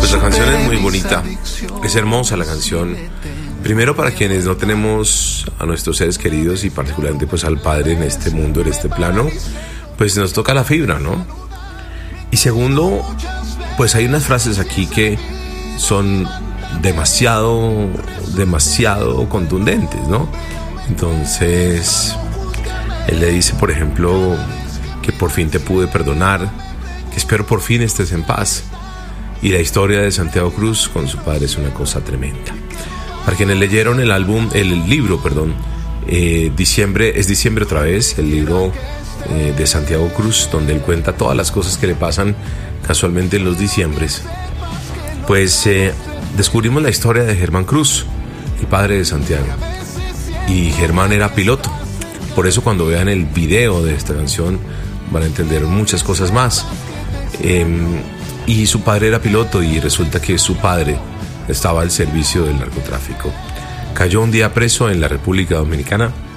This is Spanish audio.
Pues la canción es muy bonita, es hermosa la canción. Primero, para quienes no tenemos a nuestros seres queridos y particularmente pues al Padre en este mundo, en este plano, pues nos toca la fibra, ¿no? Y segundo, pues hay unas frases aquí que son demasiado contundentes, ¿no? Entonces, él le dice, por ejemplo, que por fin te pude perdonar, que espero por fin estés en paz. Y la historia de Santiago Cruz con su padre es una cosa tremenda. Para quienes leyeron el libro, diciembre otra vez, el libro de Santiago Cruz, donde él cuenta todas las cosas que le pasan casualmente en los diciembres, pues descubrimos la historia de Germán Cruz, el padre de Santiago. Y Germán era piloto. Por eso cuando vean el video de esta canción van a entender muchas cosas más. Y su padre era piloto y resulta que su padre estaba al servicio del narcotráfico. Cayó un día preso en la República Dominicana